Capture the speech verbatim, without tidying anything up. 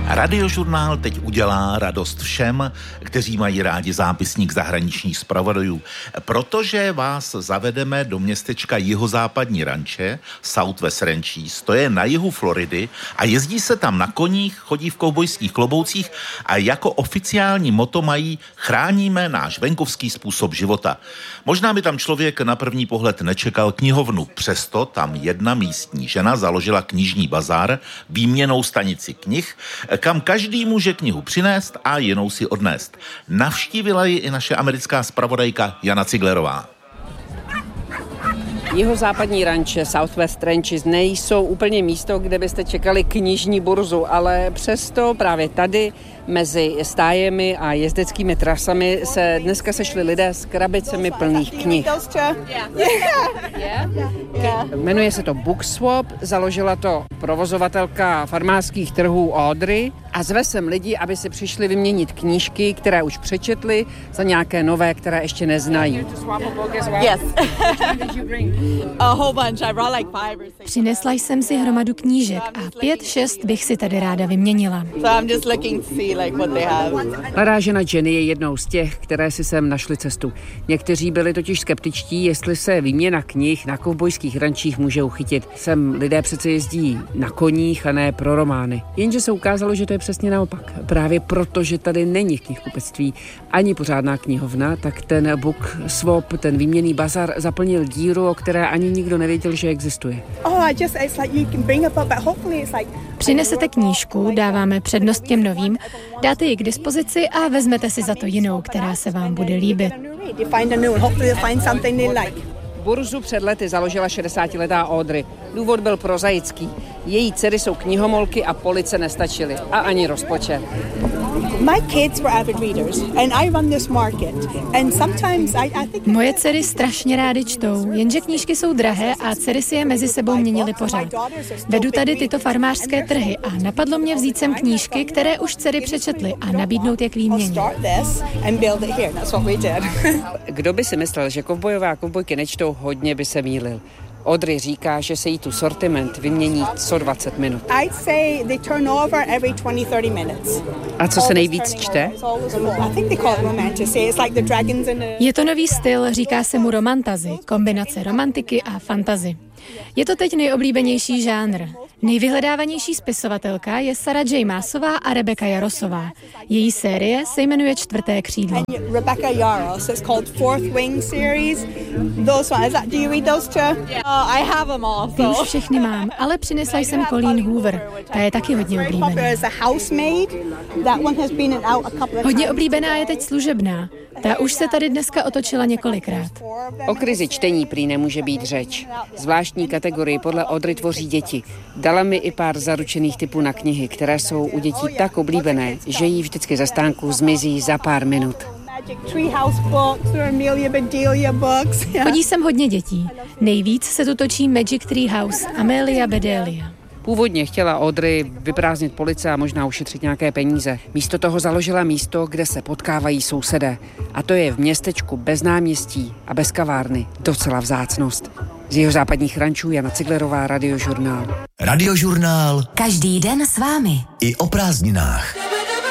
Radiožurnál teď udělá radost všem, kteří mají rádi zápisník zahraničních zpravodajů, protože vás zavedeme do městečka jihozápadní ranče, Southwest Ranches, to je na jihu Floridy a jezdí se tam na koních, chodí v kovbojských kloboucích a jako oficiální motto mají chráníme náš venkovský způsob života. Možná by tam člověk na první pohled nečekal knihovnu, přesto tam jedna místní žena založila knižní bazár, výměnnou stanici knih, kam každý může knihu přinést a jinou si odnést. Navštívila ji i naše americká zpravodajka Jana Ciglerová. Jihozápadní ranče, Southwest Ranches, nejsou úplně místo, kde byste čekali knižní burzu, ale přesto právě tady mezi stájemi a jezdeckými trasami se dneska sešli lidé s krabicemi plných knih. Jmenuje se to Book Swap, založila to provozovatelka farmářských trhů Audrey a zve sem lidi, aby si přišli vyměnit knížky, které už přečetli, za nějaké nové, které ještě neznají. Přinesla jsem si hromadu knížek a pět, šest bych si tady ráda vyměnila. Mladá žena Jenny je jednou z těch, které si sem našly cestu. Někteří byli totiž skeptičtí, jestli se výměna knih na kovbojských rančích může uchytit. Sem lidé přece jezdí na koních a ne pro romány. Jenže se ukázalo, že to je přesně naopak. Právě proto, že tady není knihkupectví ani pořádná knihovna, tak ten Book Swap, ten výměnný bazar zaplnil díru, o které ani nikdo nevěděl, že existuje. Přinesete knížku, dáváme přednost těm novým, dáte ji k dispozici a vezmete si za to jinou, která se vám bude líbit. Burzu před lety založila šedesátiletá Audrey. Důvod byl prozaický. Její dcery jsou knihomolky a police nestačily. A ani rozpočet. Moje dcery strašně rády čtou, jenže knížky jsou drahé a dcery si je mezi sebou měnily pořád. Vedu tady tyto farmářské trhy a napadlo mě vzít sem knížky, které už dcery přečetly a nabídnout je k výměně. Kdo by si myslel, že kovbojové a kovbojky nečtou, hodně by se mýlil. Audrey říká, že se jí tu sortiment vymění co dvacet minut. A co se nejvíc čte? Je to nový styl, říká se mu romantazy, kombinace romantiky a fantasy. Je to teď nejoblíbenější žánr. Nejvyhledávanější spisovatelka je Sarah J. Maasová a Rebecca Yarosová. Její série se jmenuje Čtvrté křídlo. Rebecca Yaros, it's called Fourth Wing series. Those ones, do you read those too? Oh, I have them all. Ty už všechny mám, ale přinesla jsem Colleen Hoover. Ta je taky hodně oblíbená. Hodně oblíbená je teď Služebná. Ta už se tady dneska otočila několikrát. O krizi čtení prý nemůže být řeč. Zvláštní kategorii podle Audrey tvoří děti. Dala mi i pár zaručených typů na knihy, které jsou u dětí tak oblíbené, že jí vždycky za stánku zmizí za pár minut. Chodí sem hodně dětí. Nejvíc se tu točí Magic Tree House, Amelia Bedelia. Původně chtěla Audrey vyprázdnit police a možná ušetřit nějaké peníze. Místo toho založila místo, kde se potkávají sousedé. A to je v městečku bez náměstí a bez kavárny docela vzácnost. Z jihozápadních rančů Jana Ciglerová, Radiožurnál. Radiožurnál. Každý den s vámi. I o prázdninách.